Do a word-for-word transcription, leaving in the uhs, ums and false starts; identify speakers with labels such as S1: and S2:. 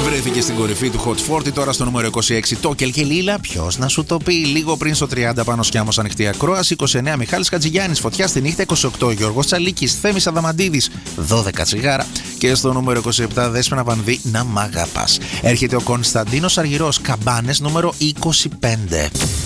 S1: Βρέθηκε στην κορυφή του Hot σαράντα, τώρα στο νούμερο είκοσι έξι Τόκελ και Λίλα. Ποιος να σου το πει. Λίγο πριν στο τριάντα πάνω Σκιάμος ανοιχτή ακρόαση. είκοσι εννέα Μιχάλης Χατζηγιάννης, Φωτιά στη νύχτα. είκοσι οκτώ Γιώργος Τσαλίκης, Θέμης Αδαμαντίδης, δώδεκα Τσιγάρα. Και στο νούμερο είκοσι επτά Δέσποινα Βανδύ, Να μ' αγαπάς. Έρχεται ο Κωνσταντίνος Αργυρός, Καμπάνες, νούμερο είκοσι πέντε.